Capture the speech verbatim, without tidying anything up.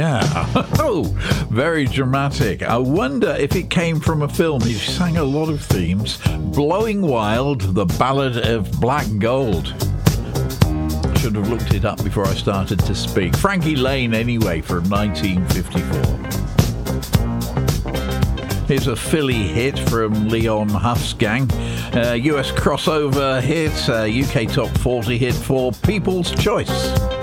Yeah. Oh, very dramatic. I wonder if it came from a film. He sang a lot of themes. Blowing Wild, The Ballad of Black Gold. Should have looked it up before I started to speak. Frankie Lane, anyway, from nineteen fifty-four. Here's a Philly hit from Leon Huff's gang. Uh, U S crossover hit, uh, U K top forty hit for People's Choice.